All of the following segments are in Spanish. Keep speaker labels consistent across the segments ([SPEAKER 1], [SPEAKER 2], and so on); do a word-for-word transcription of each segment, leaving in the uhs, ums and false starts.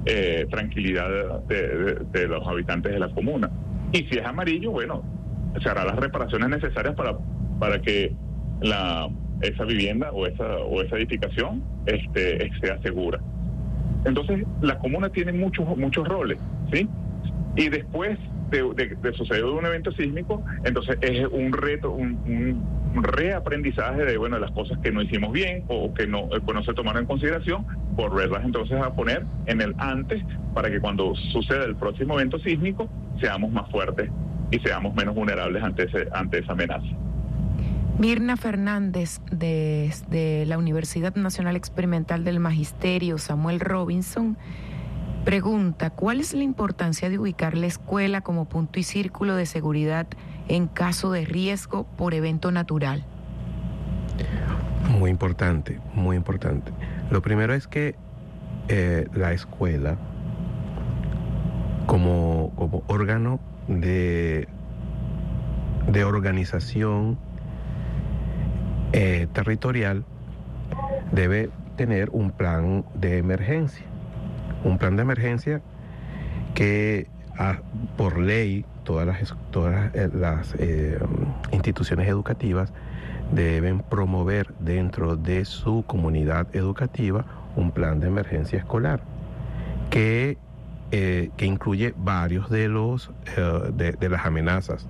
[SPEAKER 1] eh, tranquilidad de, de, de los habitantes de la comuna. Y si es amarillo, bueno, se harán las reparaciones necesarias para, para que la, esa vivienda o esa, o esa edificación este, sea segura. Entonces, la comuna tiene muchos, muchos roles, ¿sí? Y después de, de, de suceder un evento sísmico, entonces es un reto, un, un, un reaprendizaje de, bueno, las cosas que no hicimos bien o que no, que no se tomaron en consideración, volverlas entonces a poner en el antes para que cuando suceda el próximo evento sísmico seamos más fuertes y seamos menos vulnerables ante, ese, ante esa amenaza.
[SPEAKER 2] Mirna Fernández, de la Universidad Nacional Experimental del Magisterio Samuel Robinson, pregunta: ¿cuál es la importancia de ubicar la escuela como punto y círculo de seguridad en caso de riesgo por evento natural?
[SPEAKER 3] Muy importante, muy importante. Lo primero es que eh, la escuela, como, como órgano de, de organización eh, territorial, debe tener un plan de emergencia. Un plan de emergencia que ah, por ley todas las, todas las eh, instituciones educativas deben promover dentro de su comunidad educativa un plan de emergencia escolar que, eh, que incluye varios de los eh, de, de las amenazas: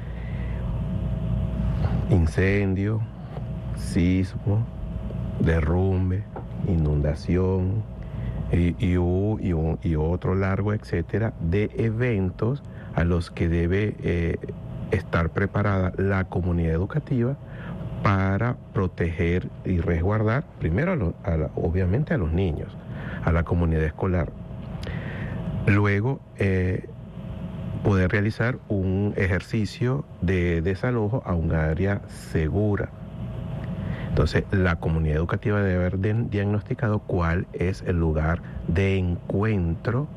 [SPEAKER 3] incendio, sismo, derrumbe, inundación y, y, y, y otro largo etcétera de eventos a los que debe eh, estar preparada la comunidad educativa para proteger y resguardar primero a lo, a la, obviamente a los niños, a la comunidad escolar. Luego eh, poder realizar un ejercicio de desalojo a un área segura. Entonces, la comunidad educativa debe haber diagnosticado cuál es el lugar de encuentro,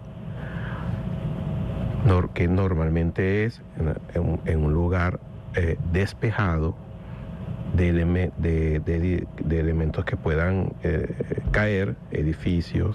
[SPEAKER 3] que normalmente es en, en un lugar eh, despejado de, eleme, de, de, de elementos que puedan eh, caer, edificios,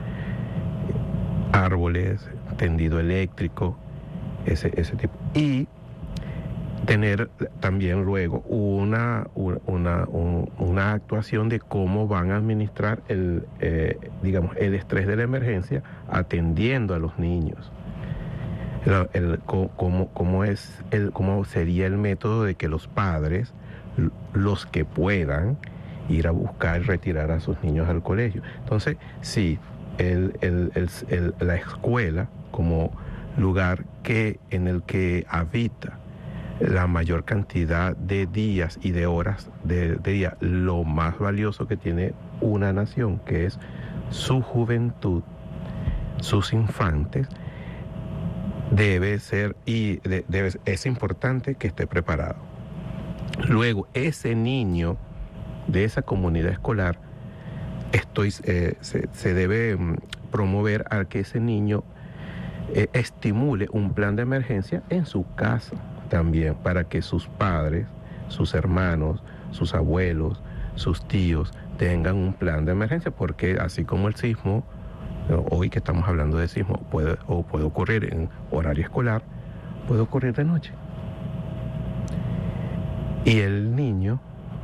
[SPEAKER 3] árboles, tendido eléctrico, ese, ese tipo. Y tener también luego una, una, una, una actuación de cómo van a administrar el, eh, digamos, el estrés de la emergencia atendiendo a los niños. El, el, cómo, cómo, es el, cómo sería el método de que los padres, los que puedan, ir a buscar y retirar a sus niños al colegio. Entonces, sí, el, el, el, el, la escuela como lugar que, en el que habita la mayor cantidad de días y de horas de, de día, lo más valioso que tiene una nación, que es su juventud, sus infantes, debe ser y de, debe, es importante que esté preparado. Luego, ese niño de esa comunidad escolar, estoy, eh, se, se debe promover a que ese niño eh, estimule un plan de emergencia en su casa también, para que sus padres, sus hermanos, sus abuelos, sus tíos tengan un plan de emergencia, porque así como el sismo, hoy que estamos hablando de sismo, puede, o puede ocurrir en horario escolar, puede ocurrir de noche. Y el niño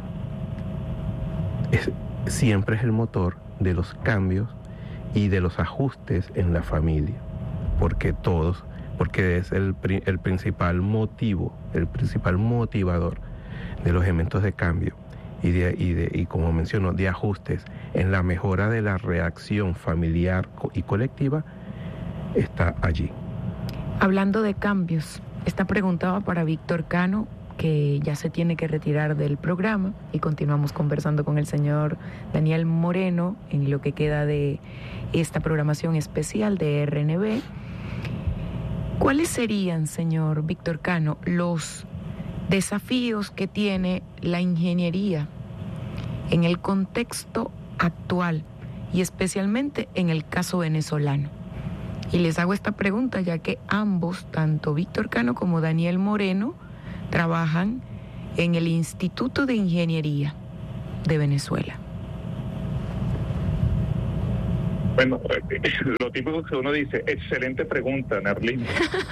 [SPEAKER 3] es, siempre es el motor de los cambios y de los ajustes en la familia, porque todos, porque es el, el principal motivo, el principal motivador de los eventos de cambio y, de, y, de, y como menciono, de ajustes en la mejora de la reacción familiar y colectiva, está allí.
[SPEAKER 2] Hablando de cambios, esta pregunta va para Víctor Cano, que ya se tiene que retirar del programa, y continuamos conversando con el señor Daniel Moreno en lo que queda de esta programación especial de R N B. ¿Cuáles serían, señor Víctor Cano, los desafíos que tiene la ingeniería en el contexto actual y especialmente en el caso venezolano? Y les hago esta pregunta ya que ambos, tanto Víctor Cano como Daniel Moreno, trabajan en el Instituto de Ingeniería de Venezuela.
[SPEAKER 1] Bueno, lo típico que uno dice, excelente pregunta, Nerlin.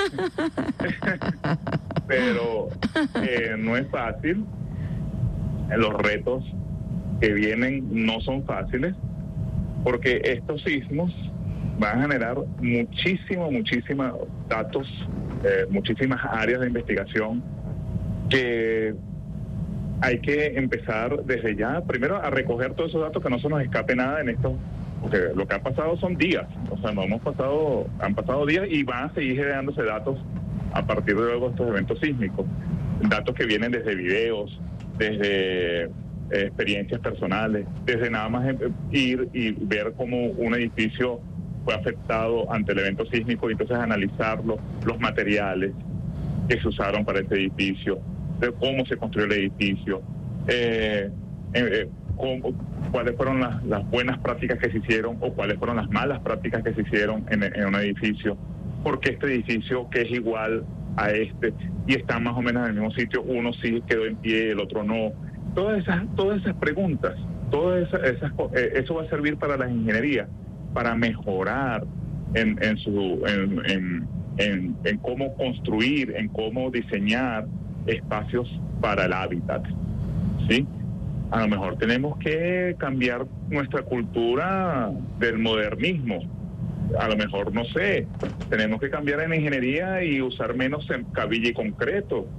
[SPEAKER 1] Pero eh, no es fácil. Los retos que vienen no son fáciles, porque estos sismos van a generar muchísimo, muchísimos datos, eh, muchísimas áreas de investigación que hay que empezar desde ya, primero a recoger todos esos datos, que no se nos escape nada en esto, porque lo que ha pasado son días, o sea, no hemos pasado, han pasado días y van a seguir generándose datos a partir de luego estos eventos sísmicos, datos que vienen desde videos, desde eh, experiencias personales, desde nada más ir y ver cómo un edificio fue afectado ante el evento sísmico y entonces analizarlo, los materiales que se usaron para este edificio, de cómo se construyó el edificio, eh, eh, cómo, cuáles fueron las, las buenas prácticas que se hicieron o cuáles fueron las malas prácticas que se hicieron en, en un edificio, porque este edificio que es igual a este y está más o menos en el mismo sitio, uno sí quedó en pie, el otro no. Todas esas, todas esas preguntas, todas esas, esas, eh, eso va a servir para la ingeniería, para mejorar en, en, su, en, en, en, en cómo construir, en cómo diseñar espacios para el hábitat, ¿sí? A lo mejor tenemos que cambiar nuestra cultura del modernismo. A lo mejor, no sé, tenemos que cambiar en la ingeniería y usar menos cabilla y concreto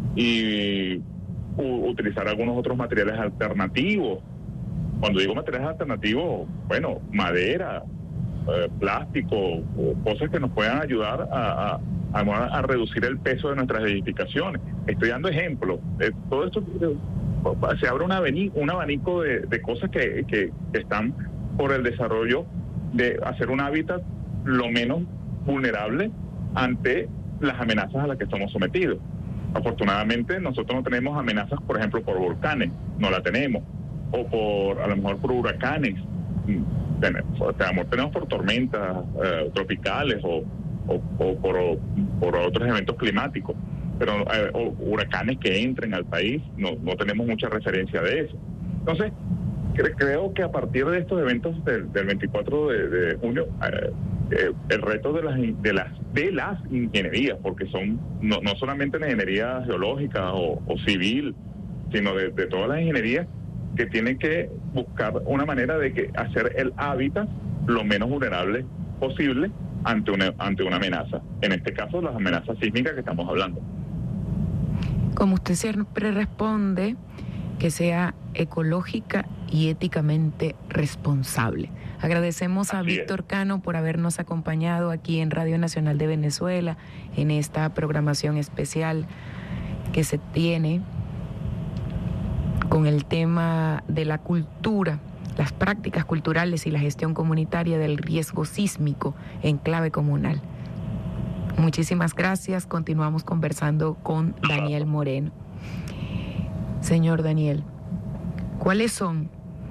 [SPEAKER 1] y u- utilizar algunos otros materiales alternativos. Cuando digo materiales alternativos, bueno, madera, eh, plástico, cosas que nos puedan ayudar a, a, a, a reducir el peso de nuestras edificaciones. Estoy dando ejemplos. Eh, todo esto, eh, se abre un abanico, un abanico de, de cosas que, que, que están por el desarrollo de hacer un hábitat lo menos vulnerable ante las amenazas a las que estamos sometidos. Afortunadamente nosotros no tenemos amenazas, por ejemplo, por volcanes, no la tenemos, o por, a lo mejor por huracanes, tenemos, tenemos por tormentas eh, tropicales o, o, o por, o por otros eventos climáticos, pero eh, o huracanes que entren al país, no, no tenemos mucha referencia de eso. Entonces, creo que a partir de estos eventos del, del veinticuatro de, de junio, eh, eh, el reto de las de las de las ingenierías, porque son no, no solamente la ingeniería geológica o, o civil, sino de, de todas las ingenierías que tienen que buscar una manera de que hacer el hábitat lo menos vulnerable posible ante una ante una amenaza. En este caso, las amenazas sísmicas que estamos hablando.
[SPEAKER 2] Como usted siempre responde, que sea ecológica y éticamente responsable. Agradecemos a Víctor Cano por habernos acompañado aquí en Radio Nacional de Venezuela en esta programación especial que se tiene con el tema de la cultura, las prácticas culturales y la gestión comunitaria del riesgo sísmico en clave comunal. Muchísimas gracias. Continuamos conversando con Daniel Moreno. Señor Daniel, ¿cuáles son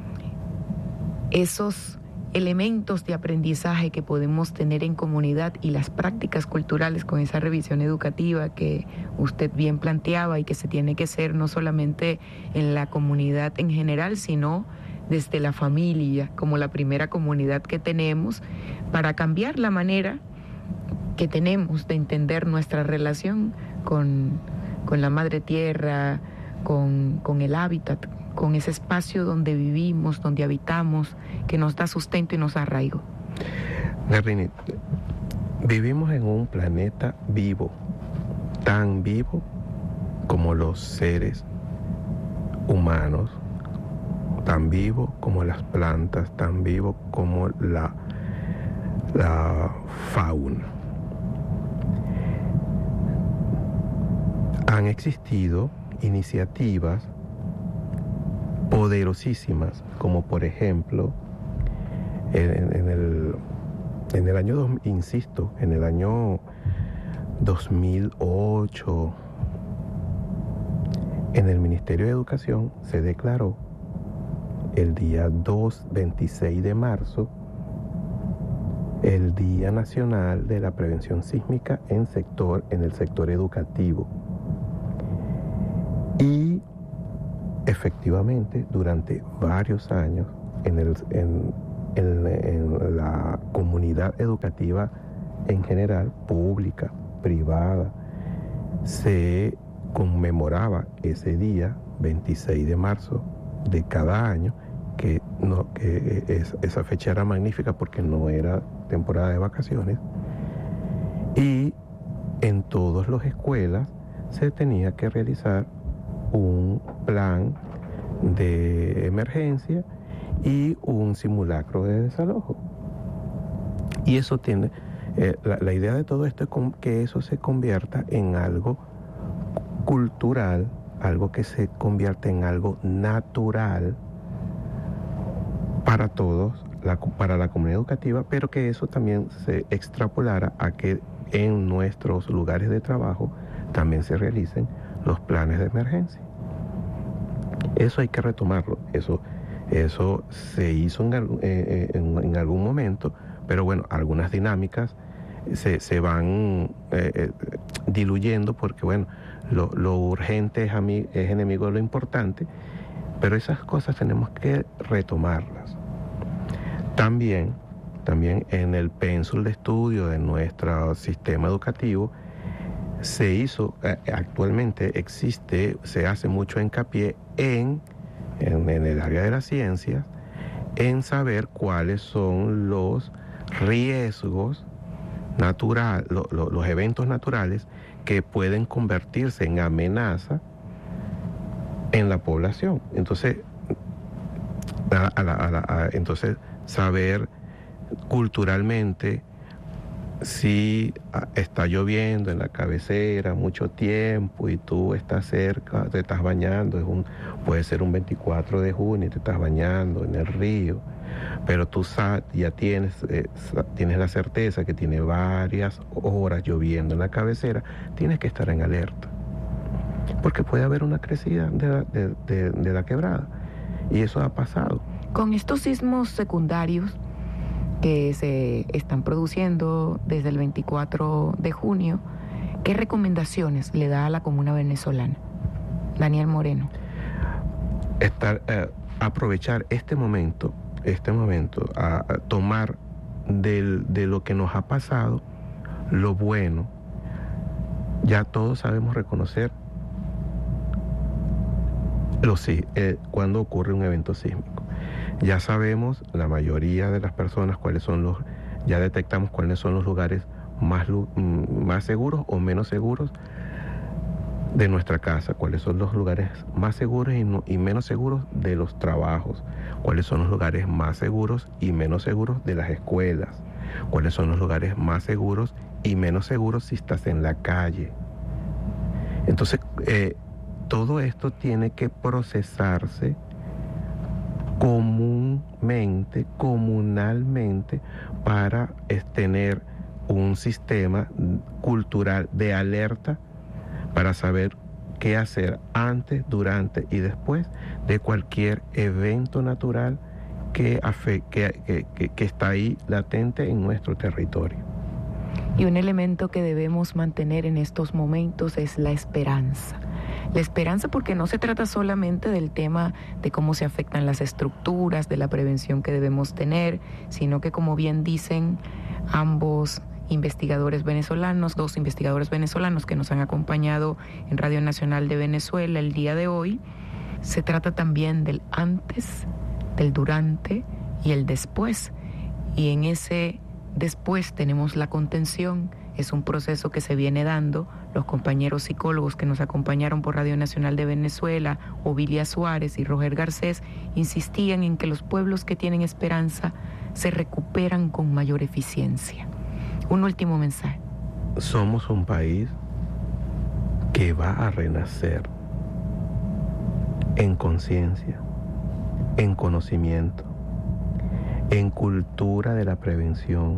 [SPEAKER 2] esos elementos de aprendizaje que podemos tener en comunidad y las prácticas culturales con esa revisión educativa que usted bien planteaba y que se tiene que hacer no solamente en la comunidad en general, sino desde la familia, como la primera comunidad que tenemos, para cambiar la manera que tenemos de entender nuestra relación con, con la madre tierra, con, con el hábitat, con ese espacio donde vivimos, donde habitamos, que nos da sustento y nos da arraigo?
[SPEAKER 3] Nerlin, vivimos en un planeta vivo, tan vivo como los seres humanos, tan vivo como las plantas, tan vivo como la, la fauna. Han existido iniciativas poderosísimas, como por ejemplo en, en el en el año dos, insisto, en el año dos mil ocho, en el Ministerio de Educación se declaró el día dos, veintiséis de marzo el Día Nacional de la Prevención Sísmica en sector en el sector educativo. Y efectivamente, durante varios años, en el, en, en, en la comunidad educativa en general, pública, privada, se conmemoraba ese día, veintiséis de marzo de cada año, que, no, que es, esa fecha era magnífica porque no era temporada de vacaciones, y en todas las escuelas se tenía que realizar un plan de emergencia y un simulacro de desalojo. Y eso tiene, eh, la, la idea de todo esto es con, que eso se convierta en algo cultural, algo que se convierta en algo natural para todos, la, para la comunidad educativa, pero que eso también se extrapolara a que en nuestros lugares de trabajo también se realicen los planes de emergencia. Eso hay que retomarlo, eso, eso se hizo en, eh, en, en algún momento, pero bueno, algunas dinámicas se, se van eh, diluyendo porque bueno, lo, lo urgente es, ami, es enemigo de lo importante, pero esas cosas tenemos que retomarlas. También, también en el pénsul de estudio de nuestro sistema educativo se hizo, eh, actualmente existe, se hace mucho hincapié en, en, en el área de las ciencias, en saber cuáles son los riesgos naturales, lo, lo, los eventos naturales que pueden convertirse en amenaza en la población. Entonces, a, a la, a la, a, entonces saber culturalmente si está lloviendo en la cabecera mucho tiempo y tú estás cerca, te estás bañando, es un, puede ser un veinticuatro de junio y te estás bañando en el río, pero tú ya tienes, eh, tienes la certeza que tiene varias horas lloviendo en la cabecera, tienes que estar en alerta, porque puede haber una crecida de la, de, de, de la quebrada, y eso ha pasado.
[SPEAKER 2] Con estos sismos secundarios que se están produciendo desde el veinticuatro de junio, ¿qué recomendaciones le da a la comuna venezolana? Daniel Moreno.
[SPEAKER 3] Estar, eh, aprovechar este momento, este momento, a, a tomar del, de lo que nos ha pasado, lo bueno. Ya todos sabemos reconocer lo, sí, eh, cuando ocurre un evento sísmico. Ya sabemos, la mayoría de las personas, cuáles son los, ya detectamos cuáles son los lugares más, más seguros o menos seguros de nuestra casa, cuáles son los lugares más seguros y, no, y menos seguros de los trabajos, cuáles son los lugares más seguros y menos seguros de las escuelas, cuáles son los lugares más seguros y menos seguros si estás en la calle. Entonces, eh, todo esto tiene que procesarse comúnmente, comunalmente, para tener un sistema cultural de alerta para saber qué hacer antes, durante y después de cualquier evento natural que, que, que, que está ahí latente en nuestro territorio.
[SPEAKER 2] Y un elemento que debemos mantener en estos momentos es la esperanza. La esperanza, porque no se trata solamente del tema de cómo se afectan las estructuras, de la prevención que debemos tener, sino que, como bien dicen ambos investigadores venezolanos, dos investigadores venezolanos que nos han acompañado en Radio Nacional de Venezuela el día de hoy, se trata también del antes, del durante y el después. Y en ese después tenemos la contención. Es un proceso que se viene dando. Los compañeros psicólogos que nos acompañaron por Radio Nacional de Venezuela, Ovilia Suárez y Roger Garcés, insistían en que los pueblos que tienen esperanza se recuperan con mayor eficiencia. Un último mensaje.
[SPEAKER 3] Somos un país que va a renacer en conciencia, en conocimiento, en cultura de la prevención.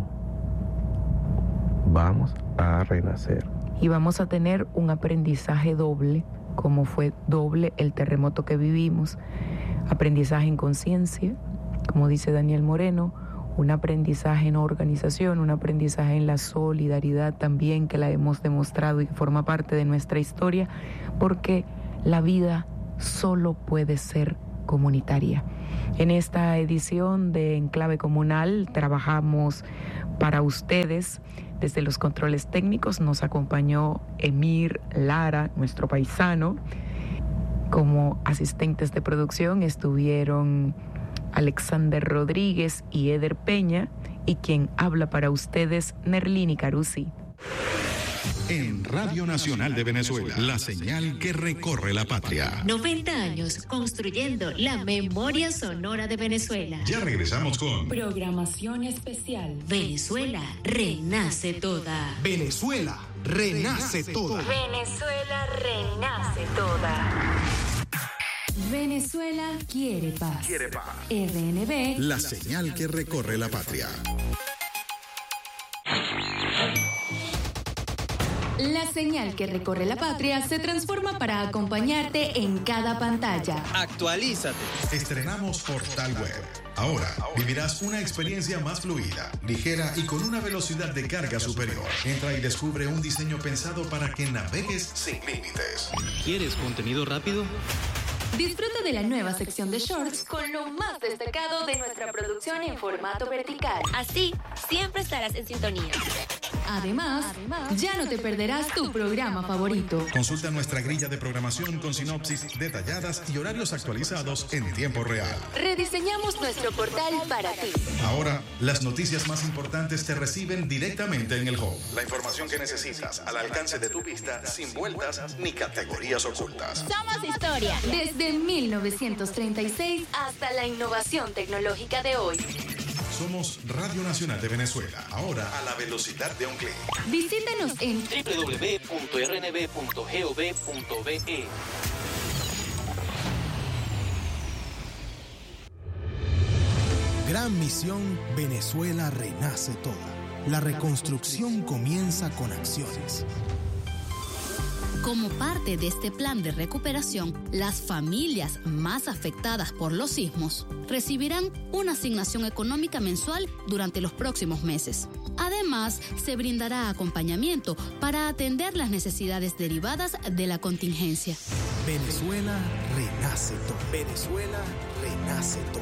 [SPEAKER 3] Vamos a renacer.
[SPEAKER 2] Y vamos a tener un aprendizaje doble, como fue doble el terremoto que vivimos. Aprendizaje en conciencia, como dice Daniel Moreno, un aprendizaje en organización, un aprendizaje en la solidaridad también, que la hemos demostrado y que forma parte de nuestra historia, porque la vida solo puede ser comunitaria. En esta edición de Enclave Comunal trabajamos para ustedes. Desde los controles técnicos nos acompañó Emir Lara, nuestro paisano. Como asistentes de producción estuvieron Alexander Rodríguez y Eder Peña, y quien habla para ustedes, Nerlini Carusi.
[SPEAKER 4] En Radio Nacional de Venezuela, la señal que recorre la patria.
[SPEAKER 5] noventa años construyendo la memoria sonora de Venezuela.
[SPEAKER 4] Ya regresamos con
[SPEAKER 5] programación especial. Venezuela renace toda.
[SPEAKER 4] Venezuela renace toda.
[SPEAKER 5] Venezuela renace toda. Venezuela quiere paz.
[SPEAKER 4] Quiere paz.
[SPEAKER 5] R N B,
[SPEAKER 4] la señal que recorre la patria.
[SPEAKER 5] La señal que recorre la patria se transforma para acompañarte en cada pantalla.
[SPEAKER 6] Actualízate.
[SPEAKER 4] Estrenamos Portal Web. Ahora vivirás una experiencia más fluida, ligera y con una velocidad de carga superior. Entra y descubre un diseño pensado para que navegues sin límites.
[SPEAKER 6] ¿Quieres contenido rápido?
[SPEAKER 5] Disfruta de la nueva sección de shorts con lo más destacado de nuestra producción en formato vertical.
[SPEAKER 7] Así, siempre estarás en sintonía.
[SPEAKER 5] Además, Además, ya no te perderás tu programa favorito.
[SPEAKER 4] Consulta nuestra grilla de programación con sinopsis detalladas y horarios actualizados en tiempo real.
[SPEAKER 5] Rediseñamos nuestro portal para ti.
[SPEAKER 4] Ahora, las noticias más importantes te reciben directamente en el home. La información que necesitas al alcance de tu vista, sin vueltas ni categorías ocultas.
[SPEAKER 7] Somos historia.
[SPEAKER 5] Desde mil novecientos treinta y seis hasta la innovación tecnológica de hoy.
[SPEAKER 4] Somos Radio Nacional de Venezuela, ahora a la velocidad de un clic.
[SPEAKER 5] Visítanos en
[SPEAKER 6] doble u doble u doble u punto r n b punto gov punto b e.
[SPEAKER 8] Gran misión, Venezuela renace toda. La reconstrucción comienza con acciones.
[SPEAKER 9] Como parte de este plan de recuperación, las familias más afectadas por los sismos recibirán una asignación económica mensual durante los próximos meses. Además, se brindará acompañamiento para atender las necesidades derivadas de la contingencia.
[SPEAKER 8] Venezuela renace todo. Venezuela renace todo.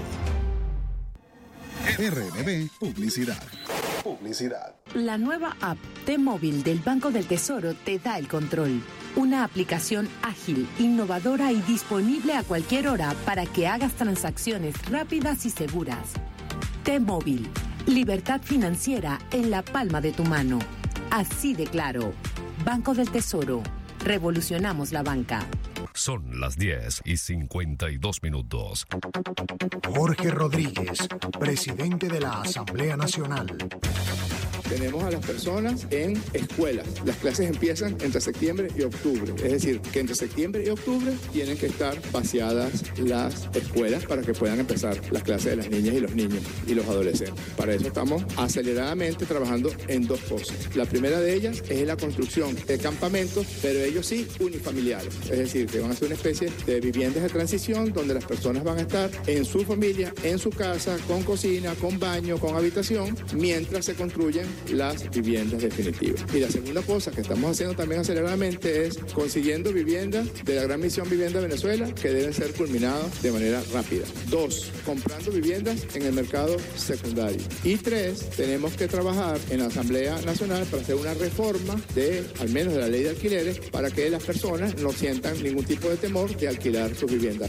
[SPEAKER 4] R N B Publicidad. Publicidad.
[SPEAKER 10] La nueva app T-Móvil del Banco del Tesoro te da el control. Una aplicación ágil, innovadora y disponible a cualquier hora para que hagas transacciones rápidas y seguras. T-Móvil, libertad financiera en la palma de tu mano. Así de claro. Banco del Tesoro. Revolucionamos la banca.
[SPEAKER 11] Son las diez y cincuenta y dos minutos.
[SPEAKER 8] Jorge Rodríguez, presidente de la Asamblea Nacional.
[SPEAKER 12] Tenemos a las personas en escuelas. Las clases empiezan entre septiembre y octubre. Es decir, que entre septiembre y octubre tienen que estar vaciadas las escuelas para que puedan empezar las clases de las niñas y los niños y los adolescentes. Para eso estamos aceleradamente trabajando en dos cosas. La primera de ellas es la construcción de campamentos, pero ellos sí unifamiliares. Es decir, que van a ser una especie de viviendas de transición donde las personas van a estar en su familia, en su casa, con cocina, con baño, con habitación, mientras se construyen las viviendas definitivas. Y la segunda cosa que estamos haciendo también aceleradamente es consiguiendo viviendas de la Gran Misión Vivienda Venezuela que deben ser culminadas de manera rápida. Dos, comprando viviendas en el mercado secundario. Y tres, tenemos que trabajar en la Asamblea Nacional para hacer una reforma de, al menos de la ley de alquileres, para que las personas no sientan ningún tipo de temor de alquilar sus viviendas.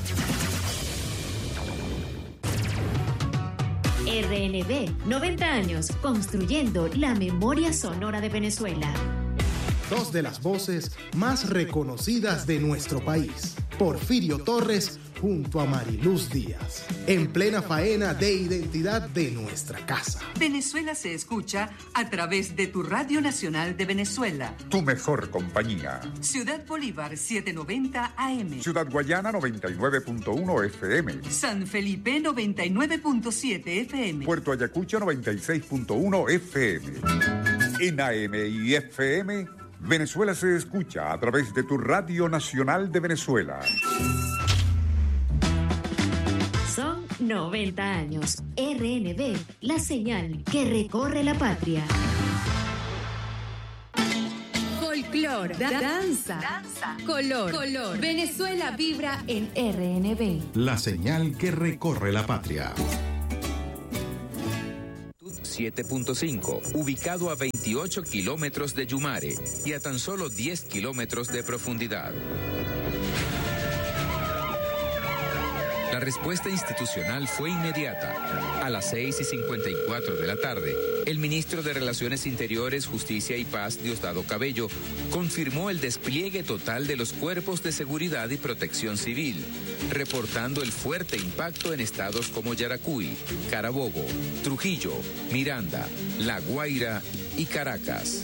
[SPEAKER 5] R N B, noventa años construyendo la memoria sonora de Venezuela.
[SPEAKER 8] Dos de las voces más reconocidas de nuestro país. Porfirio Torres junto a Mariluz Díaz, en plena faena de identidad de nuestra casa.
[SPEAKER 13] Venezuela se escucha a través de tu Radio Nacional de Venezuela.
[SPEAKER 14] Tu mejor compañía.
[SPEAKER 13] Ciudad Bolívar setecientos noventa A M.
[SPEAKER 14] Ciudad Guayana noventa y nueve punto uno F M.
[SPEAKER 13] San Felipe noventa y nueve punto siete F M.
[SPEAKER 14] Puerto Ayacucho noventa y seis punto uno F M. En A M y F M, Venezuela se escucha a través de tu Radio Nacional de Venezuela.
[SPEAKER 5] Son noventa años. R N B, la señal que recorre la patria. folclor, da- danza, danza, color, color. Venezuela vibra en R N B.
[SPEAKER 4] La señal que recorre la patria.
[SPEAKER 15] siete punto cinco, ubicado a veintiocho kilómetros de Yumare y a tan solo diez kilómetros de profundidad. La respuesta institucional fue inmediata. A las seis y cincuenta y cuatro de la tarde, el ministro de Relaciones Interiores, Justicia y Paz, Diosdado Cabello, confirmó el despliegue total de los cuerpos de seguridad y protección civil, reportando el fuerte impacto en estados como Yaracuy, Carabobo, Trujillo, Miranda, La Guaira y Caracas.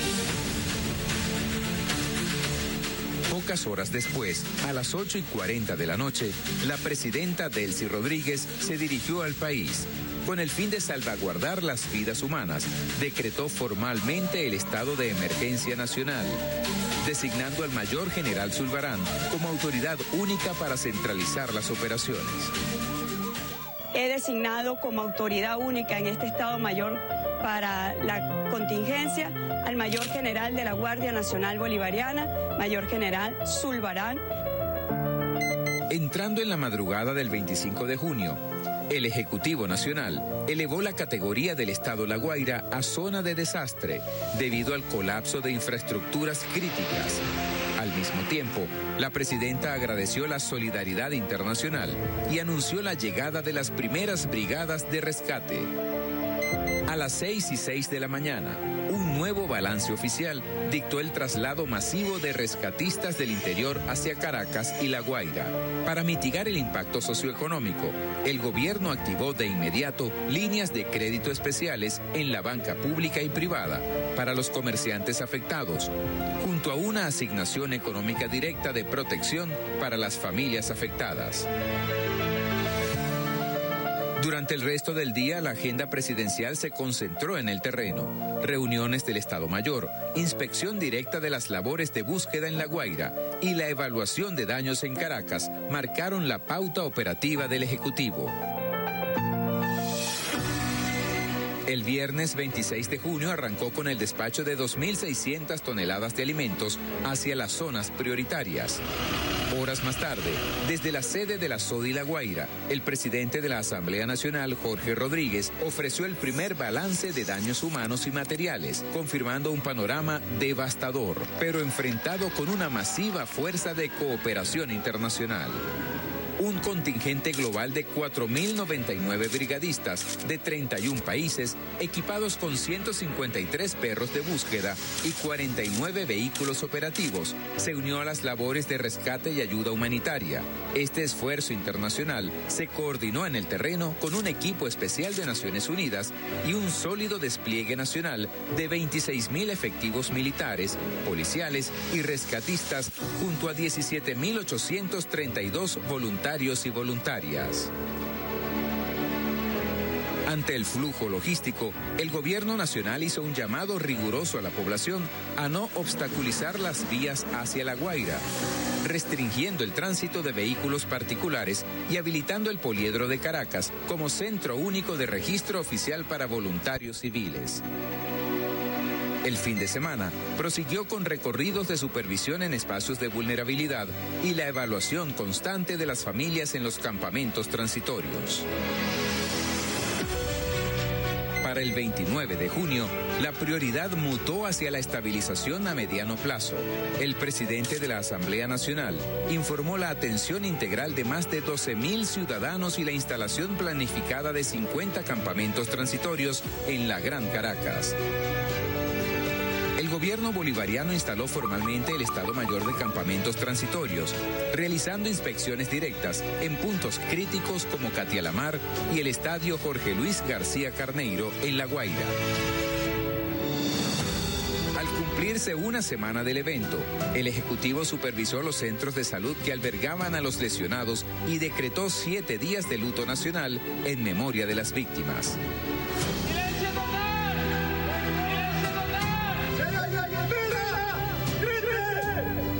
[SPEAKER 15] Pocas horas después, a las ocho y cuarenta de la noche, la presidenta Delcy Rodríguez se dirigió al país. Con el fin de salvaguardar las vidas humanas, decretó formalmente el estado de emergencia nacional, designando al mayor general Zulbarán como autoridad única para centralizar las operaciones.
[SPEAKER 16] He designado como autoridad única en este Estado Mayor para la contingencia al Mayor General de la Guardia Nacional Bolivariana, Mayor General Zulbarán.
[SPEAKER 15] Entrando en la madrugada del veinticinco de junio, el Ejecutivo Nacional elevó la categoría del Estado La Guaira a zona de desastre debido al colapso de infraestructuras críticas. Al mismo tiempo, la presidenta agradeció la solidaridad internacional y anunció la llegada de las primeras brigadas de rescate. A las seis y seis de la mañana, un nuevo balance oficial dictó el traslado masivo de rescatistas del interior hacia Caracas y La Guaira. Para mitigar el impacto socioeconómico, el gobierno activó de inmediato líneas de crédito especiales en la banca pública y privada para los comerciantes afectados, junto a una asignación económica directa de protección para las familias afectadas. Durante el resto del día, la agenda presidencial se concentró en el terreno. Reuniones del Estado Mayor, inspección directa de las labores de búsqueda en La Guaira y la evaluación de daños en Caracas marcaron la pauta operativa del Ejecutivo. El viernes veintiséis de junio arrancó con el despacho de dos mil seiscientas toneladas de alimentos hacia las zonas prioritarias. Horas más tarde, desde la sede de la SODI La Guaira, el presidente de la Asamblea Nacional, Jorge Rodríguez, ofreció el primer balance de daños humanos y materiales, confirmando un panorama devastador, pero enfrentado con una masiva fuerza de cooperación internacional. Un contingente global de cuatro mil noventa y nueve brigadistas de treinta y un países, equipados con ciento cincuenta y tres perros de búsqueda y cuarenta y nueve vehículos operativos, se unió a las labores de rescate y ayuda humanitaria. Este esfuerzo internacional se coordinó en el terreno con un equipo especial de Naciones Unidas y un sólido despliegue nacional de veintiséis mil efectivos militares, policiales y rescatistas, junto a diecisiete mil ochocientos treinta y dos voluntarios y voluntarias. Ante el flujo logístico, el gobierno nacional hizo un llamado riguroso a la población a no obstaculizar las vías hacia La Guaira, restringiendo el tránsito de vehículos particulares y habilitando el poliedro de Caracas como centro único de registro oficial para voluntarios civiles. El fin de semana prosiguió con recorridos de supervisión en espacios de vulnerabilidad y la evaluación constante de las familias en los campamentos transitorios. Para el veintinueve de junio, la prioridad mutó hacia la estabilización a mediano plazo. El presidente de la Asamblea Nacional informó la atención integral de más de doce mil ciudadanos y la instalación planificada de cincuenta campamentos transitorios en la Gran Caracas. El gobierno bolivariano instaló formalmente el Estado Mayor de Campamentos Transitorios, realizando inspecciones directas en puntos críticos como Catialamar y el Estadio Jorge Luis García Carneiro en La Guaira. Al cumplirse una semana del evento, el Ejecutivo supervisó los centros de salud que albergaban a los lesionados y decretó siete días de luto nacional en memoria de las víctimas.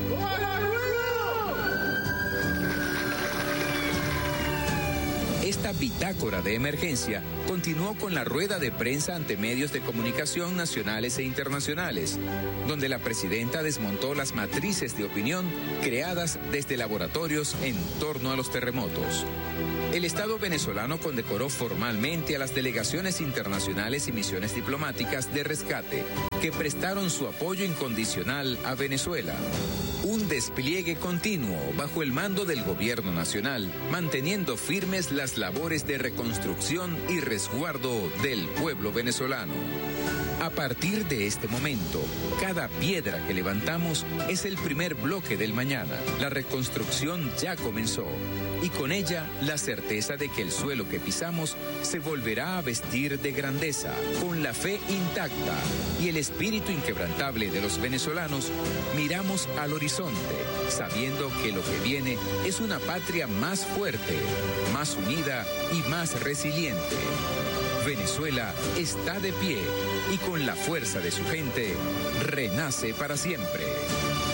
[SPEAKER 15] Esta bitácora de emergencia continuó con la rueda de prensa ante medios de comunicación nacionales e internacionales, donde la presidenta desmontó las matrices de opinión creadas desde laboratorios en torno a los terremotos. El Estado venezolano condecoró formalmente a las delegaciones internacionales y misiones diplomáticas de rescate que prestaron su apoyo incondicional a Venezuela. Un despliegue continuo bajo el mando del gobierno nacional, manteniendo firmes las labores de reconstrucción y resguardo del pueblo venezolano. A partir de este momento, cada piedra que levantamos es el primer bloque del mañana. La reconstrucción ya comenzó y con ella la certeza de que el suelo que pisamos se volverá a vestir de grandeza, con la fe intacta y el espíritu inquebrantable de los venezolanos. Miramos al horizonte, sabiendo que lo que viene es una patria más fuerte, más unida y más resiliente. Venezuela está de pie y con la fuerza de su gente renace para siempre.